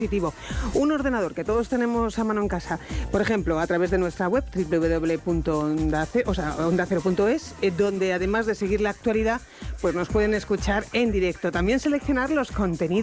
Un ordenador que todos tenemos a mano en casa, por ejemplo, a través de nuestra web www.ondacero.es, donde además de seguir la actualidad, pues nos pueden escuchar en directo. También seleccionar los contenidos